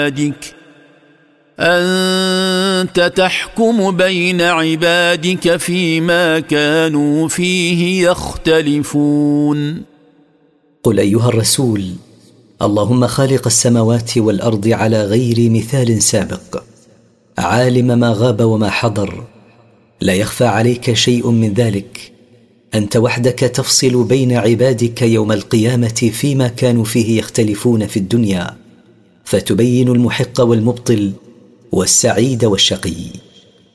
أنت تحكم بين عبادك فيما كانوا فيه يختلفون. قل أيها الرسول: اللهم خالق السماوات والأرض على غير مثال سابق، عالم ما غاب وما حضر، لا يخفى عليك شيء من ذلك. أنت وحدك تفصل بين عبادك يوم القيامة فيما كانوا فيه يختلفون في الدنيا، فتبين المحق والمبطل والسعيد والشقي.